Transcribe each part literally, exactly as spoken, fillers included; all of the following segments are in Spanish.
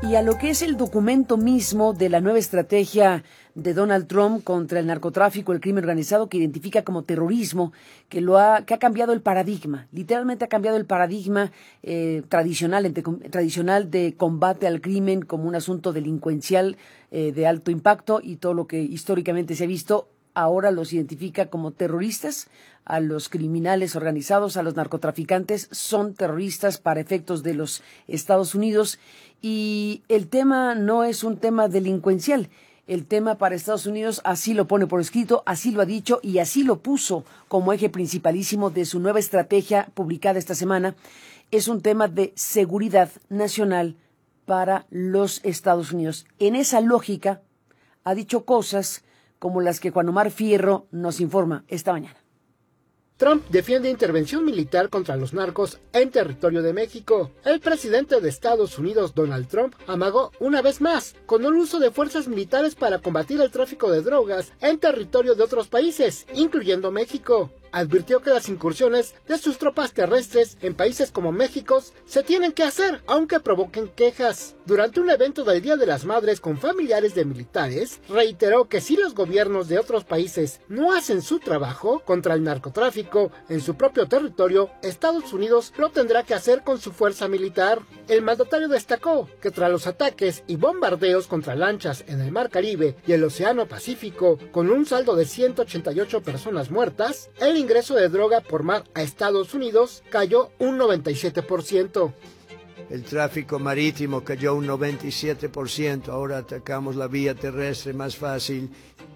y a lo que es el documento mismo de la nueva estrategia de Donald Trump contra el narcotráfico, el crimen organizado, que identifica como terrorismo, que lo ha, que ha cambiado el paradigma, literalmente ha cambiado el paradigma eh, tradicional, entre, tradicional de combate al crimen como un asunto delincuencial eh, de alto impacto, y todo lo que históricamente se ha visto ahora los identifica como terroristas. A los criminales organizados, a los narcotraficantes, son terroristas para efectos de los Estados Unidos. Y el tema no es un tema delincuencial. El tema para Estados Unidos así lo pone por escrito, así lo ha dicho y así lo puso como eje principalísimo de su nueva estrategia publicada esta semana. Es un tema de seguridad nacional para los Estados Unidos. En esa lógica ha dicho cosas como las que Juan Omar Fierro nos informa esta mañana. Trump defiende intervención militar contra los narcos en territorio de México. El presidente de Estados Unidos, Donald Trump, amagó una vez más con el uso de fuerzas militares para combatir el tráfico de drogas en territorio de otros países, incluyendo México. Advirtió que las incursiones de sus tropas terrestres en países como México se tienen que hacer, aunque provoquen quejas. Durante un evento del Día de las Madres con familiares de militares, reiteró que si los gobiernos de otros países no hacen su trabajo contra el narcotráfico en su propio territorio, Estados Unidos lo tendrá que hacer con su fuerza militar. El mandatario destacó que tras los ataques y bombardeos contra lanchas en el Mar Caribe y el Océano Pacífico, con un saldo de ciento ochenta y ocho personas muertas, el ingreso de droga por mar a Estados Unidos cayó un noventa y siete por ciento. El tráfico marítimo cayó un noventa y siete por ciento. Ahora atacamos la vía terrestre más fácil.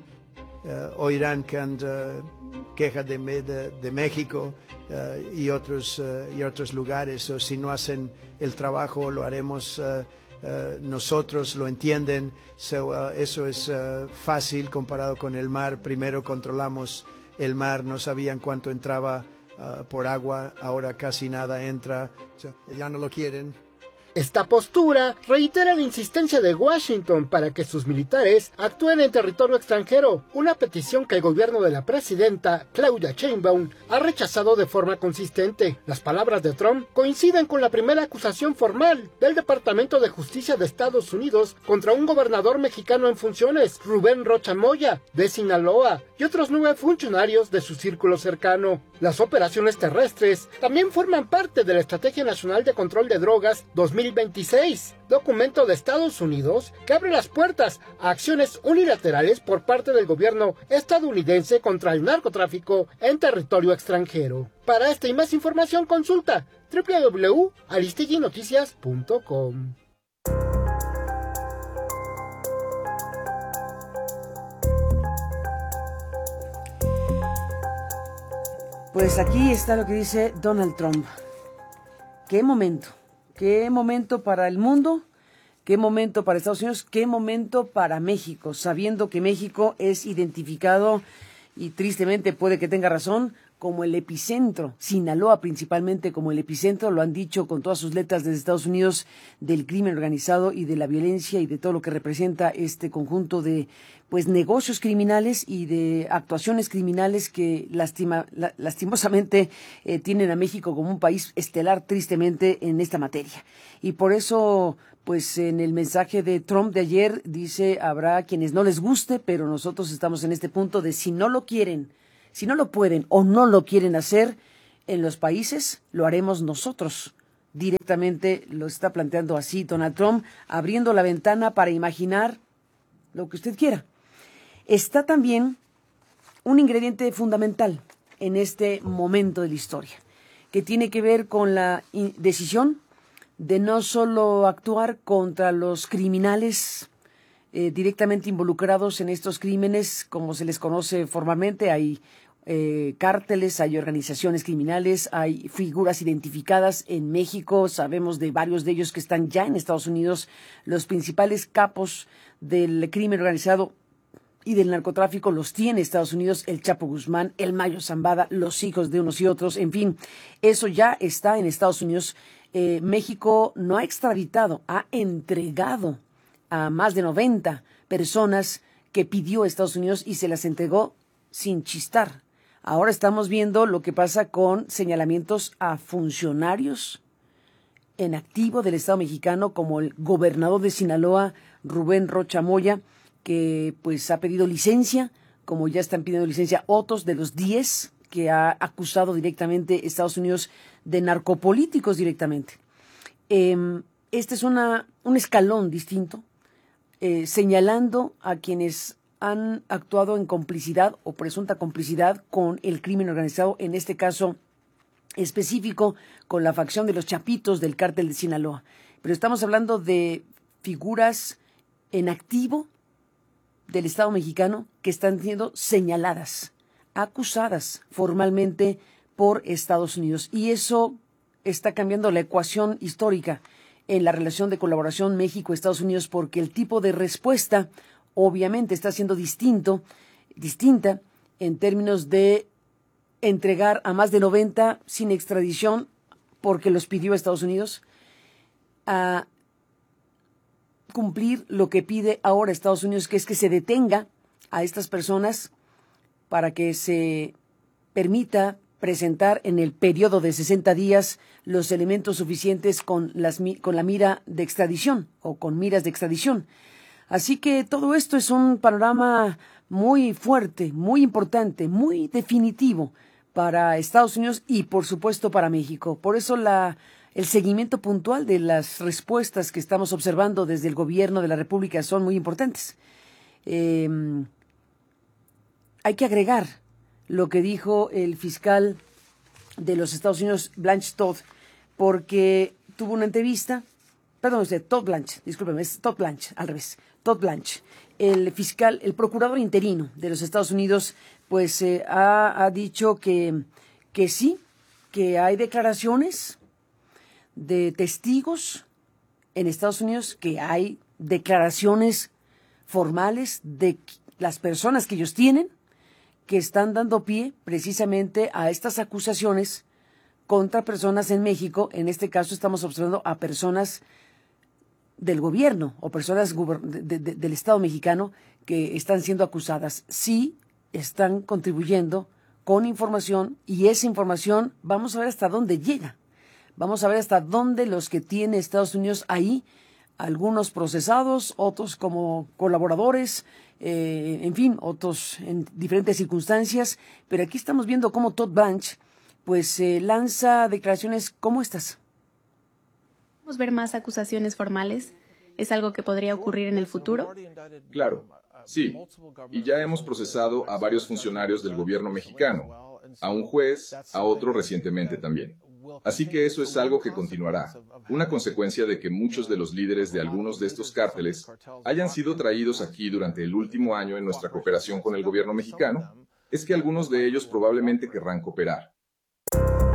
Uh, oirán que uh, queja de, de, de México uh, y, otros, uh, y otros lugares. O si no hacen el trabajo, lo haremos uh, uh, nosotros, lo entienden. So, uh, eso es uh, fácil comparado con el mar. Primero controlamos el mar, no sabían cuánto entraba uh, por agua, ahora casi nada entra, so, ya no lo quieren. Esta postura reitera la insistencia de Washington para que sus militares actúen en territorio extranjero, una petición que el gobierno de la presidenta Claudia Sheinbaum ha rechazado de forma consistente. Las palabras de Trump coinciden con la primera acusación formal del Departamento de Justicia de Estados Unidos contra un gobernador mexicano en funciones, Rubén Rocha Moya, de Sinaloa, y otros nueve funcionarios de su círculo cercano. Las operaciones terrestres también forman parte de la Estrategia Nacional de Control de Drogas dos mil veintiséis, documento de Estados Unidos que abre las puertas a acciones unilaterales por parte del gobierno estadounidense contra el narcotráfico en territorio extranjero. Para esta y más información consulta doble u doble u doble u punto aristegui noticias punto com. Pues aquí está lo que dice Donald Trump. ¿Qué momento? ¿Qué momento para el mundo? ¿Qué momento para Estados Unidos? ¿Qué momento para México? Sabiendo que México es identificado, y tristemente puede que tenga razón, como el epicentro, Sinaloa principalmente como el epicentro, lo han dicho con todas sus letras desde Estados Unidos, del crimen organizado y de la violencia y de todo lo que representa este conjunto de pues negocios criminales y de actuaciones criminales que lastima, la, lastimosamente eh, tienen a México como un país estelar tristemente en esta materia. Y por eso, pues en el mensaje de Trump de ayer dice, habrá quienes no les guste, pero nosotros estamos en este punto de si no lo quieren, si no lo pueden o no lo quieren hacer en los países, lo haremos nosotros. Directamente lo está planteando así Donald Trump, abriendo la ventana para imaginar lo que usted quiera. Está también un ingrediente fundamental en este momento de la historia, que tiene que ver con la decisión de no solo actuar contra los criminales eh, directamente involucrados en estos crímenes, como se les conoce formalmente. Hay eh, cárteles, hay organizaciones criminales, hay figuras identificadas en México, sabemos de varios de ellos que están ya en Estados Unidos, los principales capos del crimen organizado y del narcotráfico los tiene Estados Unidos, el Chapo Guzmán, el Mayo Zambada, los hijos de unos y otros, en fin, eso ya está en Estados Unidos. Eh, México no ha extraditado, ha entregado a más de noventa personas que pidió Estados Unidos y se las entregó sin chistar. Ahora estamos viendo lo que pasa con señalamientos a funcionarios en activo del Estado mexicano, como el gobernador de Sinaloa, Rubén Rocha Moya, que pues ha pedido licencia, como ya están pidiendo licencia otros de los diez que ha acusado directamente Estados Unidos de narcopolíticos directamente. Eh, este es una, un escalón distinto, eh, señalando a quienes han actuado en complicidad o presunta complicidad con el crimen organizado, en este caso específico con la facción de los Chapitos del cártel de Sinaloa. Pero estamos hablando de figuras en activo del Estado mexicano que están siendo señaladas, acusadas formalmente por Estados Unidos. Y eso está cambiando la ecuación histórica en la relación de colaboración México-Estados Unidos, porque el tipo de respuesta obviamente está siendo distinto, distinta en términos de entregar a más de noventa sin extradición, porque los pidió Estados Unidos, a cumplir lo que pide ahora Estados Unidos, que es que se detenga a estas personas para que se permita presentar en el periodo de sesenta días los elementos suficientes con, las, con la mira de extradición o con miras de extradición. Así que todo esto es un panorama muy fuerte, muy importante, muy definitivo para Estados Unidos y, por supuesto, para México. Por eso la, el seguimiento puntual de las respuestas que estamos observando desde el gobierno de la República son muy importantes. Eh, hay que agregar lo que dijo el fiscal de los Estados Unidos, Blanche Todd, porque tuvo una entrevista, perdón, usted, Todd Blanche, discúlpeme, es Todd Blanche, al revés, Todd Blanche, el fiscal, el procurador interino de los Estados Unidos, pues eh, ha, ha dicho que, que sí, que hay declaraciones de testigos en Estados Unidos, que hay declaraciones formales de las personas que ellos tienen, que están dando pie precisamente a estas acusaciones contra personas en México. En este caso estamos observando a personas del gobierno o personas de, de, del Estado mexicano que están siendo acusadas. Sí están contribuyendo con información, y esa información vamos a ver hasta dónde llega. Vamos a ver hasta dónde los que tiene Estados Unidos ahí, algunos procesados, otros como colaboradores, eh, en fin, otros en diferentes circunstancias. Pero aquí estamos viendo cómo Todd Blanche pues eh, lanza declaraciones como estas. ¿Podemos ver más acusaciones formales? ¿Es algo que podría ocurrir en el futuro? Claro, sí. Y ya hemos procesado a varios funcionarios del gobierno mexicano, a un juez, a otro recientemente también. Así que eso es algo que continuará, una consecuencia de que muchos de los líderes de algunos de estos cárteles hayan sido traídos aquí durante el último año en nuestra cooperación con el gobierno mexicano, es que algunos de ellos probablemente querrán cooperar.